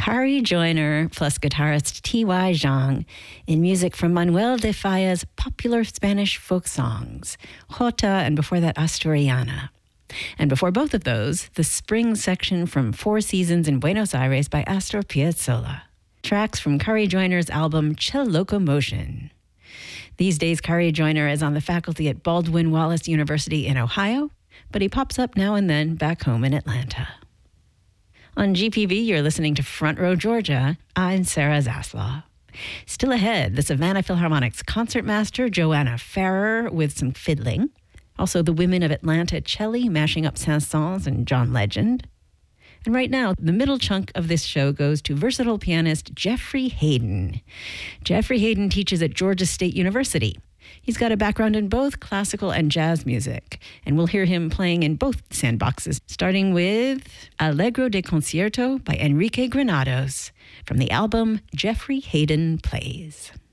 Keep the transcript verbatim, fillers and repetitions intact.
Kari Joyner plus guitarist T Y. Zhang in music from Manuel de Falla's popular Spanish folk songs, Jota and before that Asturiana. And before both of those, the spring section from Four Seasons in Buenos Aires by Astor Piazzolla. Tracks from Kari Joyner's album Chill Locomotion. These days, Kari Joyner is on the faculty at Baldwin Wallace University in Ohio, but he pops up now and then back home in Atlanta. On G P V, you're listening to Front Row Georgia. I'm Sarah Zaslaw. Still ahead, the Savannah Philharmonic's concertmaster Joanna Farrer with some fiddling. Also, the women of Atlanta Celli mashing up Saint-Saëns and John Legend. And right now, the middle chunk of this show goes to versatile pianist Jeffrey Hayden. Jeffrey Hayden teaches at Georgia State University. He's got a background in both classical and jazz music, and we'll hear him playing in both sandboxes, starting with Allegro de Concierto by Enrique Granados from the album Jeffrey Hayden Plays.